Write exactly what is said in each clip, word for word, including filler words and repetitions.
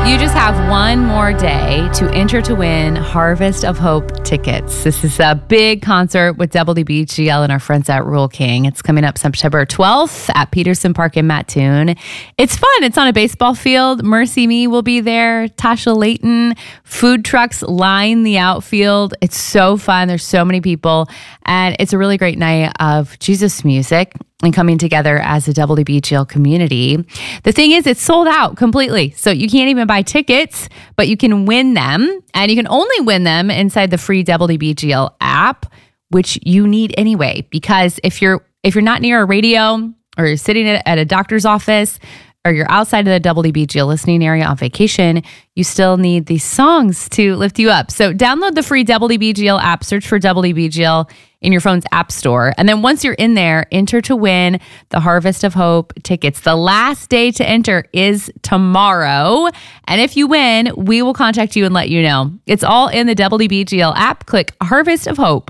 You just have one more day to enter to win Harvest of Hope tickets. This is a big concert with W B G L and our friends at Rural King. It's coming up September twelfth at Peterson Park in Mattoon. It's fun. It's on a baseball field. Mercy Me will be there. Tasha Layton. Food trucks line the outfield. It's so fun. There's so many people. And it's a really great night of Jesus music and coming together as a W B G L community. The thing is, it's sold out completely. So you can't even buy tickets, but you can win them. And you can only win them inside the free W B G L app, which you need anyway. Because if you're if you're not near a radio, or you're sitting at, at a doctor's office, or you're outside of the W B G L listening area on vacation, you still need these songs to lift you up. So download the free W B G L app, search for W B G L in your phone's app store. And then once you're in there, enter to win the Harvest of Hope tickets. The last day to enter is tomorrow. And if you win, we will contact you and let you know. It's all in the W B G L app. Click Harvest of Hope.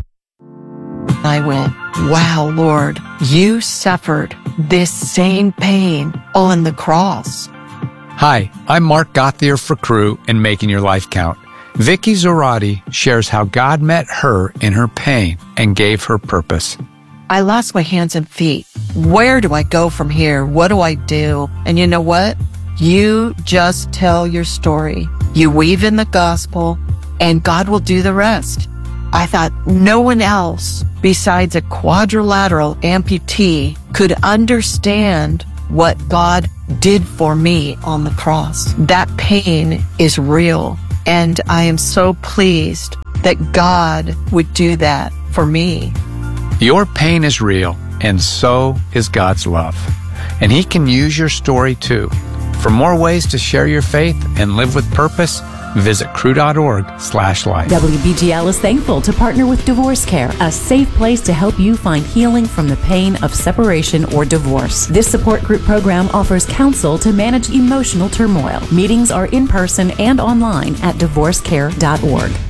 I went, wow, Lord, you suffered this same pain on the cross. Hi, I'm Mark Gothier for Crew and Making Your Life Count. Vicky Zorati shares how God met her in her pain and gave her purpose. I lost my hands and feet. Where do I go from here? What do I do? And you know what? You just tell your story. You weave in the gospel, and God will do the rest. I thought no one else besides a quadrilateral amputee could understand what God did for me on the cross. That pain is real, and I am so pleased that God would do that for me. Your pain is real, and so is God's love. And He can use your story too. For more ways to share your faith and live with purpose, visit crew.org slash life. W B G L is thankful to partner with Divorce Care, a safe place to help you find healing from the pain of separation or divorce. This support group program offers counsel to manage emotional turmoil. Meetings are in person and online at divorce care dot org.